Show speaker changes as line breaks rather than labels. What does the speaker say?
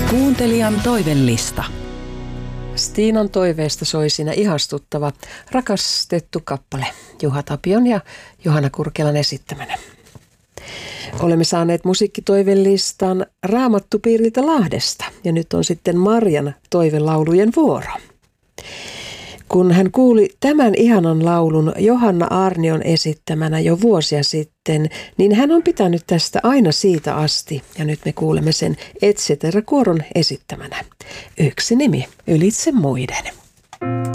Kuuntelijan toivellista.
Stiinan toiveesta soi siinä ihastuttava, rakastettu kappale Juha Tapion ja Johanna Kurkelan esittämänä. Olemme saaneet musiikkitoivelistan Raamattupiiriltä Lahdesta ja nyt on sitten Marjan toivelaulujen vuoro. Kun hän kuuli tämän ihanan laulun Johanna Aarnion esittämänä jo vuosia sitten, niin hän on pitänyt tästä aina siitä asti. Ja nyt me kuulemme sen Et cetera -kuoron esittämänä. Yksi nimi ylitse muiden.